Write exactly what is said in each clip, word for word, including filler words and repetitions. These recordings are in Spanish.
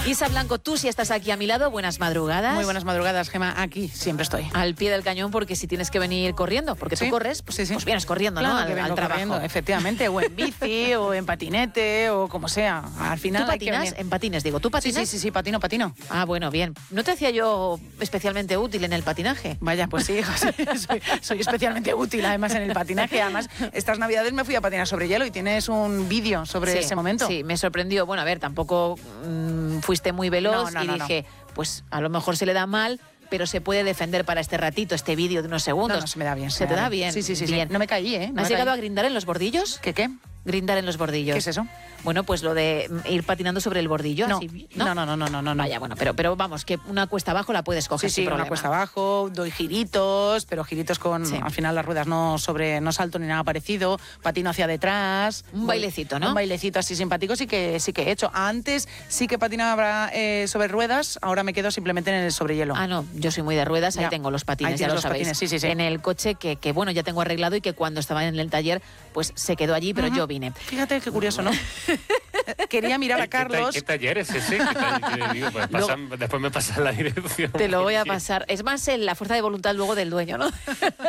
Isa Blanco, tú si estás aquí a mi lado, buenas madrugadas. Muy buenas madrugadas, Gema. Aquí siempre estoy. Al pie del cañón, porque si tienes que venir corriendo, porque ¿Sí? tú corres, pues, sí, sí. pues vienes corriendo, claro ¿no? Que Al, vengo al trabajo. corriendo, efectivamente, o en bici, o en patinete, o como sea. Al final ¿Tú hay que patinas? venir. En patines, digo. ¿Tú Sí, patinas? sí, sí, sí, patino, patino. Ah, bueno, bien. ¿No te hacía yo especialmente útil en el patinaje? Vaya, pues sí, hija, sí, soy, soy especialmente útil además en el patinaje. Además, estas navidades me fui a patinar sobre hielo y tienes un vídeo sobre Sí, ese momento. Sí, me sorprendió. Bueno, a ver, tampoco mmm, fuiste muy veloz No, no, y no, dije, pues a lo mejor se le da mal, pero se puede defender para este ratito, este vídeo de unos segundos. No, no, se me da bien. ¿Se te da bien? Sí, sí, sí, bien. sí. No me caí, ¿eh? No ¿Has me llegado caí. a grindar en los bordillos? ¿Qué qué? Grindar en los bordillos. ¿Qué es eso? Bueno, pues lo de ir patinando sobre el bordillo. No, así, no, no, no, no, no, no. Vaya, bueno, pero, pero vamos, que una cuesta abajo la puedes coger Sí, sin sí, problema. una cuesta abajo, doy giritos, pero giritos con, Sí. al final las ruedas no sobre, no salto ni nada parecido, patino hacia detrás. Un voy- bailecito, ¿no? Un bailecito así simpático sí que sí que he hecho. Antes sí que patinaba eh, sobre ruedas, ahora me quedo simplemente en el sobrehielo. Ah, no, yo soy muy de ruedas, ahí Ya. tengo los patines, Ahí ya tienes lo los sabéis. patines, sí, sí, sí. En el coche que, que, bueno, ya tengo arreglado y que cuando estaba en el taller, pues se quedó allí, pero Ujú. yo vine. Fíjate qué curioso, ¿no? Quería mirar a ¿Qué, ta- Carlos. ¿Qué taller es ese? ¿Qué tal- qué digo? Pues pasan- después me pasan la dirección. Te lo voy a Sí. pasar. Es más en la fuerza de voluntad luego del dueño, ¿no?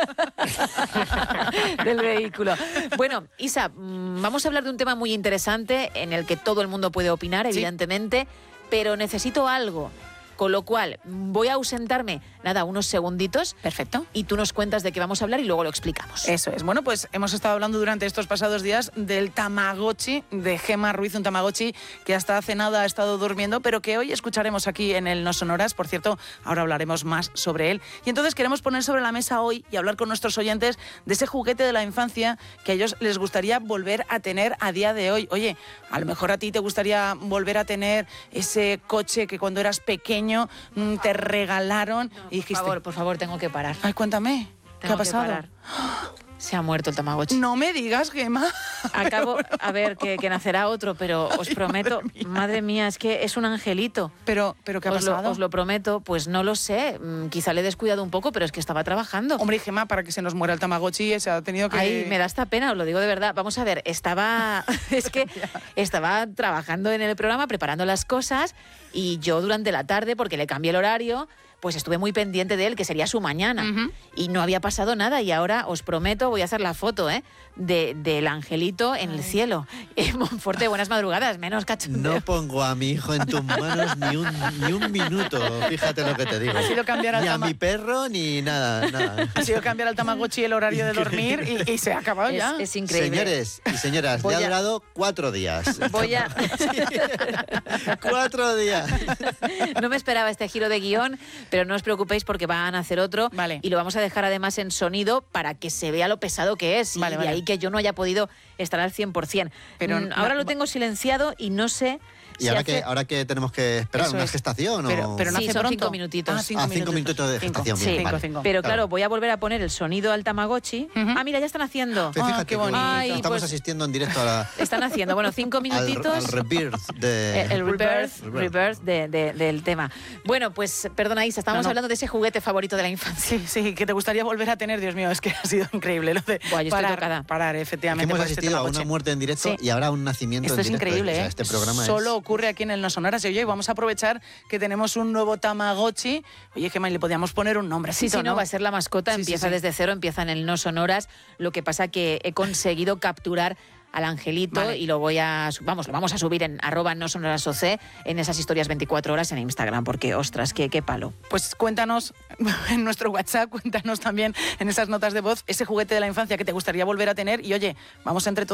Del vehículo. Bueno, Isa, mm, vamos a hablar de un tema muy interesante en el que todo el mundo puede opinar, Sí. evidentemente, pero necesito algo. Con lo cual, voy a ausentarme, nada, unos segunditos. Perfecto. Y tú nos cuentas de qué vamos a hablar y luego lo explicamos. Eso es. Bueno, pues hemos estado hablando durante estos pasados días del Tamagotchi de Gema Ruiz, un Tamagotchi que hasta hace nada ha estado durmiendo, pero que hoy escucharemos aquí en el No Sonoras. Por cierto, ahora hablaremos más sobre él. Y entonces queremos poner sobre la mesa hoy y hablar con nuestros oyentes de ese juguete de la infancia que a ellos les gustaría volver a tener a día de hoy. Oye, a lo mejor a ti te gustaría volver a tener ese coche que cuando eras pequeño mm, te regalaron y dijiste... Por favor, por favor, tengo que parar. Ay, cuéntame, ¿qué Tengo ha que pasado? parar. Se ha muerto el Tamagotchi. No me digas, Gema. Acabo, a ver, que, que nacerá otro, pero os Ay, prometo, madre mía. madre mía, es que es un angelito. Pero, pero ¿qué ha Os lo, pasado? os lo prometo, pues no lo sé. Mm, Quizá le he descuidado un poco, pero es que estaba trabajando. Hombre, y Gema, para que se nos muera el Tamagotchi, se ha tenido que... Ay, me da esta pena, os lo digo de verdad. Vamos a ver, estaba, es que estaba trabajando en el programa, preparando las cosas, y yo durante la tarde, porque le cambié el horario, pues estuve muy pendiente de él, que sería su mañana. Ujú. Y no había pasado nada, y ahora os prometo, voy a hacer la foto, ¿eh? De, del angelito en el cielo. Eh, Monforte, buenas madrugadas, menos cachondeo. No pongo a mi hijo en tus manos ni un, ni un minuto, fíjate lo que te digo. Ha sido cambiar al Ni a tama- mi perro ni nada, nada. Ha sido cambiar al Tamagotchi el horario de dormir y, y se ha acabado Es, ya. es increíble. Señores y señoras, Voy le ha a- durado cuatro días. Voy a... Cuatro días. No me esperaba este giro de guión, pero no os preocupéis porque van a hacer otro. Vale. Y lo vamos a dejar además en sonido para que se vea lo pesado que es. Vale, y vale. de ahí que yo no haya podido estar al cien por cien. Pero Mm, no- ahora lo va- tengo silenciado y no sé ¿Y si ahora hace- qué, ahora qué tenemos que esperar? Eso ¿Una es. gestación? Pero, o... pero no Sí, hace son pronto. cinco minutitos. Ah, cinco, Ah, cinco minutos de Cinco. gestación, bien, Cinco, vale. cinco. Pero Claro. claro, voy a volver a poner el sonido al Tamagotchi. Ujú. Ah, mira, ya están haciendo. Pues Ah, fíjate qué que bonito. Ay, estamos pues- asistiendo en directo a la, Están haciendo, bueno, cinco al, minutitos. al rebirth de... El, el rebirth, Rebirth. rebirth de- de- del tema. Bueno, pues perdona, Isa, estábamos No, no. hablando de ese juguete favorito de la infancia. Sí, sí, que te gustaría volver a tener, Dios mío, es que ha sido increíble lo de Buah, yo estoy parar, tocada. parar, Es que efectivamente. hemos por este asistido a una Tamagotchi. muerte en directo Sí. y ahora un nacimiento Esto en es directo. increíble, O sea, ¿eh? este programa Solo es... ocurre aquí en el No Sonoras. Y oye, vamos a aprovechar que tenemos un nuevo Tamagotchi. Oye, Gemma, le podíamos poner un nombre. Sí, sí, no, va a ser la mascota, Sí, sí, empieza sí. desde cero, empieza en el No Sonoras. Lo que pasa que he conseguido capturar al angelito Vale. y lo voy a, su- vamos, lo vamos a subir en arroba no sonoras oc en esas historias veinticuatro horas en Instagram, porque ostras, qué, qué palo. Pues cuéntanos en nuestro WhatsApp, cuéntanos también en esas notas de voz ese juguete de la infancia que te gustaría volver a tener. Y oye, vamos entre todos